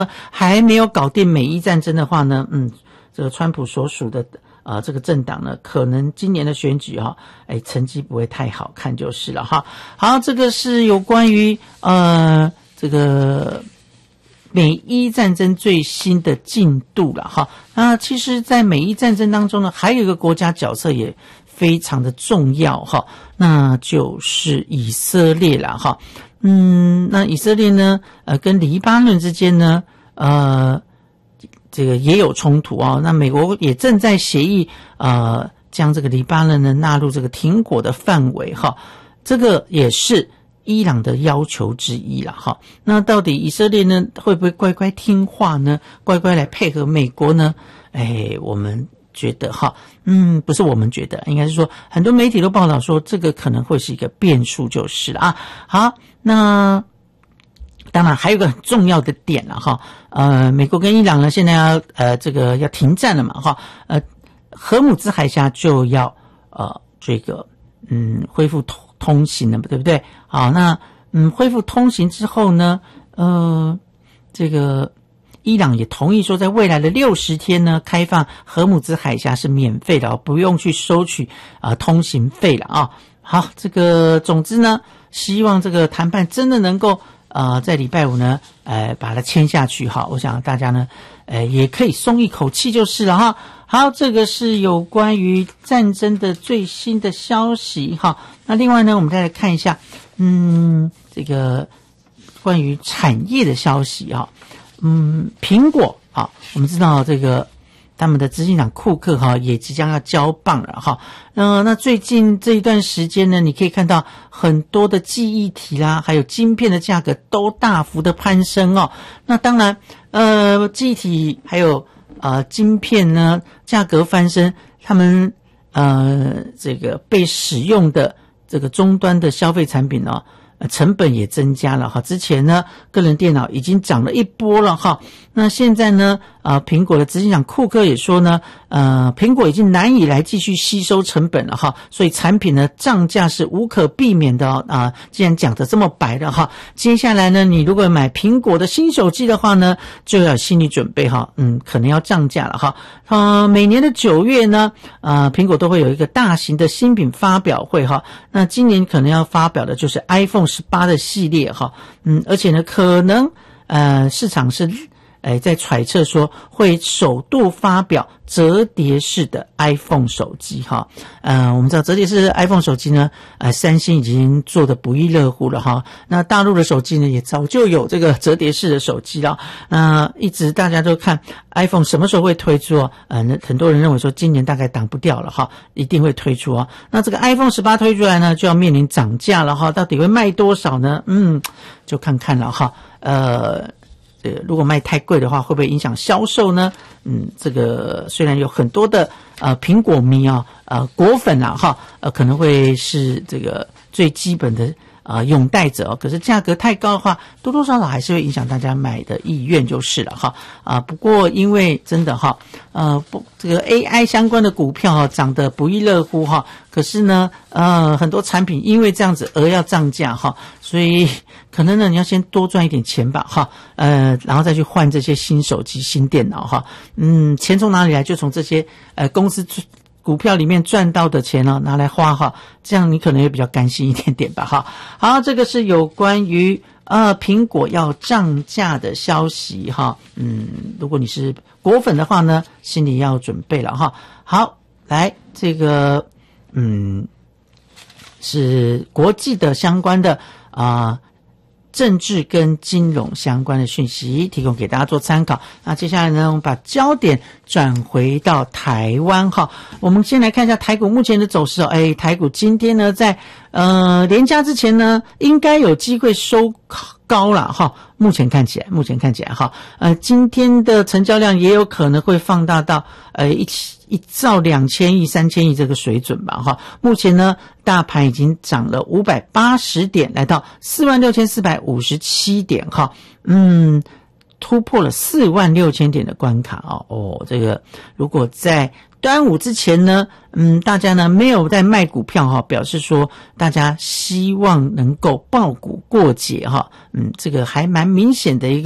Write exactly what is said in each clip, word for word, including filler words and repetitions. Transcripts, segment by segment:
还没有搞定美伊战争的话呢，嗯，这个川普所属的呃这个政党呢，可能今年的选举哈、哦，哎，成绩不会太好看就是了哈。好，这个是有关于呃这个美伊战争最新的进度了哈。那其实，在美伊战争当中呢，还有一个国家角色也非常的重要哈，那就是以色列啦哈。嗯，那以色列呢，呃，跟黎巴嫩之间呢，呃，这个也有冲突啊、哦。那美国也正在协议，呃，将这个黎巴嫩呢纳入这个停火的范围哈。这个也是伊朗的要求之一啦哈。那到底以色列呢会不会乖乖听话呢？乖乖来配合美国呢？哎，我们觉得哈，嗯，不是我们觉得，应该是说很多媒体都报道说这个可能会是一个变数就是了啊。好。那当然还有一个很重要的点了哈，呃，美国跟伊朗呢现在要呃这个要停战了嘛哈，呃，荷姆兹海峡就要呃这个嗯恢复通通行了嘛，对不对？好，那嗯恢复通行之后呢，呃，这个伊朗也同意说，在未来的六十天呢，开放荷姆兹海峡是免费的，不用去收取啊、呃、通行费了啊。好，这个总之呢。希望这个谈判真的能够呃在礼拜五呢呃把它签下去哈，我想大家呢呃也可以松一口气就是了哈。好，这个是有关于战争的最新的消息哈。那另外呢，我们再来看一下嗯这个关于产业的消息哈。嗯，苹果啊，我们知道这个他们的执行长库克哈也即将要交棒了哈。呃，那最近这一段时间呢，你可以看到很多的记忆体啦，还有晶片的价格都大幅的攀升哦。那当然，呃，记忆体还有呃晶片呢，价格翻身，他们呃这个被使用的这个终端的消费产品哦。成本也增加了哈，之前呢，个人电脑已经涨了一波了哈，那现在呢，呃，苹果的执行长库克也说呢，呃，苹果已经难以来继续吸收成本了哈，所以产品呢涨价是无可避免的啊、呃。既然讲得这么白了哈，接下来呢，你如果买苹果的新手机的话呢，就要有心理准备哈，嗯，可能要涨价了哈。呃，每年的九月呢，呃，苹果都会有一个大型的新品发表会哈，那今年可能要发表的就是 iPhone十八的系列哈，嗯，而且呢，可能呃市场是哎在揣测说会首度发表折叠式的 iPhone 手机哈，呃，我们知道折叠式的 iPhone 手机呢，呃，三星已经做得不亦乐乎了哈。那大陆的手机呢，也早就有这个折叠式的手机了。那、呃、一直大家都看 iPhone 什么时候会推出哦？呃，很多人认为说今年大概挡不掉了哈，一定会推出哦。那这个 iPhone 十八推出来呢，就要面临涨价了哈，到底会卖多少呢？嗯，就看看了哈。呃。呃，如果卖太贵的话，会不会影响销售呢？嗯，这个虽然有很多的呃苹果迷啊、呃果粉啊哈，呃可能会是这个最基本的啊拥戴者哦，可是价格太高的话，多多少少还是会影响大家买的意愿就是了哈。啊，不过因为真的哈，呃不这个 A I 相关的股票哈涨得不亦乐乎哈，可是呢呃很多产品因为这样子而要涨价哈，所以可能呢你要先多赚一点钱吧哈，呃然后再去换这些新手机、新电脑哈。嗯，钱从哪里来？就从这些呃公司股票里面赚到的钱呢、哦、拿来花哈，这样你可能也比较甘心一点点吧哈。好，这个是有关于呃苹果要涨价的消息哈。嗯，如果你是果粉的话呢，心里要准备了哈。好，来这个嗯是国际的相关的啊。呃政治跟金融相关的讯息提供给大家做参考。那接下来呢，我们把焦点转回到台湾哈。我们先来看一下台股目前的走势哦。哎，台股今天呢，在呃连假之前呢，应该有机会收高了哈。目前看起来，目前看起来哈，呃，今天的成交量也有可能会放大到呃一一兆两千亿、三千亿这个水准吧哈。目前呢，大盘已经涨了五百八十点，来到四万六千四百五十七点哈。嗯，突破了四万六千点的关卡哦。哦，这个如果在端午之前呢，嗯，大家呢没有在卖股票哈，表示说大家希望能够抱股过节哈，嗯，这个还蛮明显的一个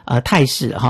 呃态势哈。